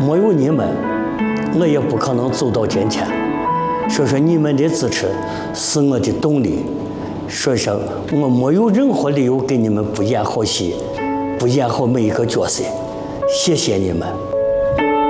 没有你们，我也不可能走到今天。所以说，你们的支持是我的动力。所以说，我没有任何理由给你们不演好戏，不演好每一个角色。谢谢你们。